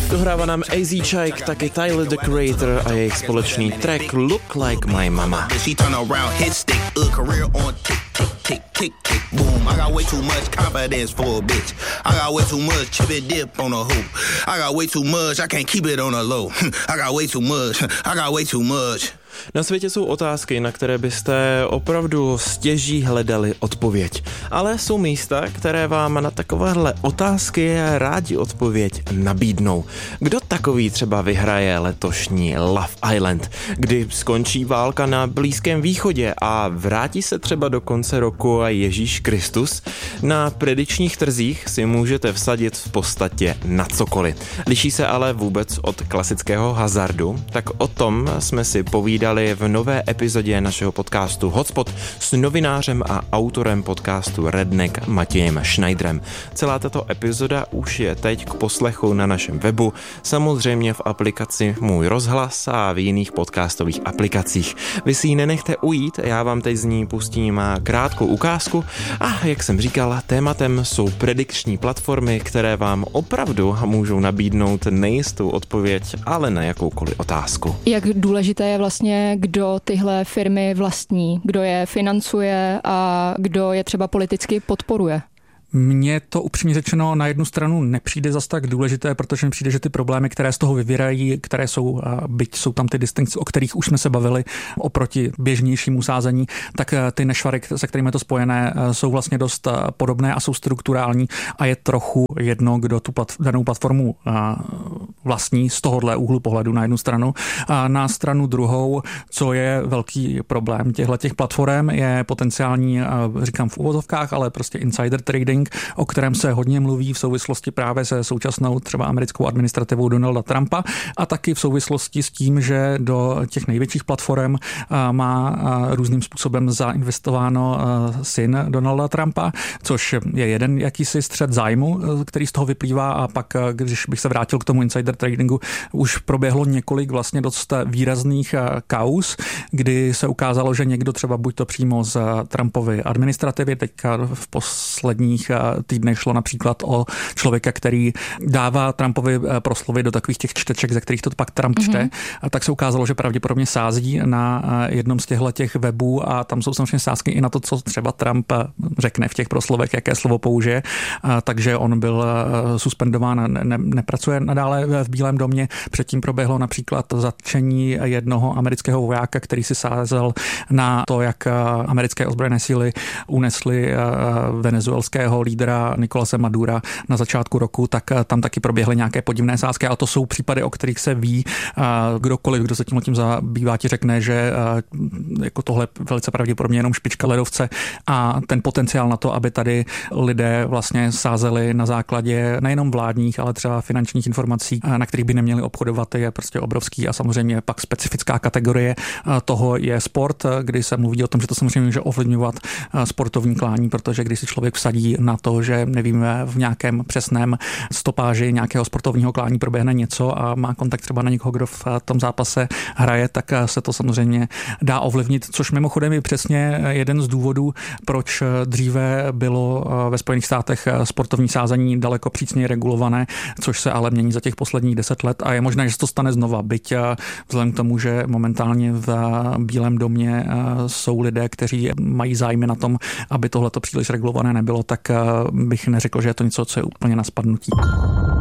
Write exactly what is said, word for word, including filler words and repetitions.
Dohrává nám A Z Chike, taky Tyler, The Creator a jejich společný track Look Like My Mama. Kick, kick, kick, boom. I got way too much confidence for a bitch. I got way too much chip and dip on a hoop. I got way too much, I can't keep it on a low. I got way too much, I got way too much. Na světě jsou otázky, na které byste opravdu stěží hledali odpověď. Ale jsou místa, které vám na takovéhle otázky rádi odpověď nabídnou. Kdo takový třeba vyhraje letošní Love Island? Kdy skončí válka na Blízkém východě a vrátí se třeba do konce roku Ježíš Kristus? Na predičních trzích si můžete vsadit v podstatě na cokoliv. Liší se ale vůbec od klasického hazardu? Tak o tom jsme si povídali v nové epizodě našeho podcastu Hotspot s novinářem a autorem podcastu Redneck Matějem Schneiderem. Celá tato epizoda už je teď k poslechu na našem webu, samozřejmě v aplikaci Můj rozhlas a v jiných podcastových aplikacích. Vy si ji nenechte ujít, já vám teď z ní pustím krátkou ukázku a jak jsem říkal, tématem jsou predikční platformy, které vám opravdu můžou nabídnout nejistou odpověď, ale na jakoukoliv otázku. Jak důležité je vlastně, kdo tyhle firmy vlastní, kdo je financuje a kdo je třeba politicky podporuje? Mně to upřímně řečeno na jednu stranu nepřijde zas tak důležité, protože mi přijde, že ty problémy, které z toho vyvírají, které jsou, byť jsou tam ty distinkce, o kterých už jsme se bavili oproti běžnějšímu sázení, tak ty nešvary, se kterými je to spojené, jsou vlastně dost podobné a jsou strukturální a je trochu jedno, kdo tu plat, danou platformu vlastní z tohohle úhlu pohledu na jednu stranu. A na stranu druhou, co je velký problém těchto platform, je potenciální, říkám v uvozovkách, ale prostě insider trading, o kterém se hodně mluví v souvislosti právě se současnou třeba americkou administrativou Donalda Trumpa a taky v souvislosti s tím, že do těch největších platform má různým způsobem zainvestováno syn Donalda Trumpa, což je jeden jakýsi střet zájmu, který z toho vyplývá a pak, když bych se vrátil k tomu insider tradingu, už proběhlo několik vlastně dost výrazných kauz, kdy se ukázalo, že někdo třeba buď to přímo z Trumpovy administrativy, teďka v posledních týdnech šlo například o člověka, který dává Trumpovi proslovy do takových těch čteček, ze kterých to pak Trump čte, mm-hmm. a tak se ukázalo, že pravděpodobně sází na jednom z těchto těch webů a tam jsou samozřejmě sázky i na to, co třeba Trump řekne v těch proslovech, jaké slovo použije, takže on byl suspendován, ne, nepracuje nadále v Bílém domě. Předtím proběhlo například zatčení jednoho amerického vojáka, který si sázel na to, jak americké ozbrojené síly unesly venezuelského lídra Nicolase Madura na začátku roku, tak tam taky proběhly nějaké podivné sázky, ale to jsou případy, o kterých se ví. Kdokoliv, kdo se tím tím zabývá, ti řekne, že jako tohle velice pravděpodobně jenom špička ledovce a ten potenciál na to, aby tady lidé vlastně sázeli na základě nejenom vládních, ale třeba finančních informací, na kterých by neměli obchodovat, je prostě obrovský a samozřejmě pak specifická kategorie toho je sport, kdy se mluví o tom, že to samozřejmě může ovlivňovat sportovní klání, protože když si člověk vsadí na to, že nevíme v nějakém přesném stopáži nějakého sportovního klání proběhne něco a má kontakt třeba na někoho, kdo v tom zápase hraje, tak se to samozřejmě dá ovlivnit, což mimochodem je přesně jeden z důvodů, proč dříve bylo ve Spojených státech sportovní sázení daleko přísněji regulované, což se ale mění za těch posledních deset let a je možné, že se to stane znova, byť vzhledem k tomu, že momentálně v Bílém domě jsou lidé, kteří mají zájmy na tom, aby tohleto příliš regulované nebylo, tak bych neřekl, že je to něco, co je úplně na spadnutí.